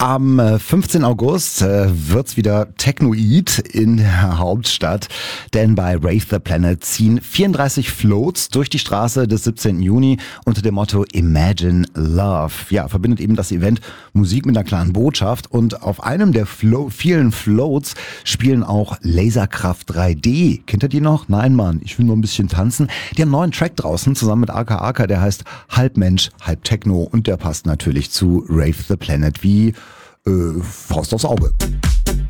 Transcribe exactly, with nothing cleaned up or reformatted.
Am äh, fünfzehnten August äh, wird's wieder Technoid in der Hauptstadt, denn bei Rave the Planet ziehen vierunddreißig Floats durch die Straße des siebzehnten Juni unter dem Motto Imagine Love. Ja, verbindet eben das Event Musik mit einer klaren Botschaft, und auf einem der Flo- vielen Floats spielen auch Laserkraft drei D. Kennt ihr die noch? Nein, Mann, ich will nur ein bisschen tanzen. Die haben einen neuen Track draußen zusammen mit A K A K, der heißt Halb Mensch, Halb Techno, und der passt natürlich zu Rave the Planet wie Äh, Faust aufs Auge.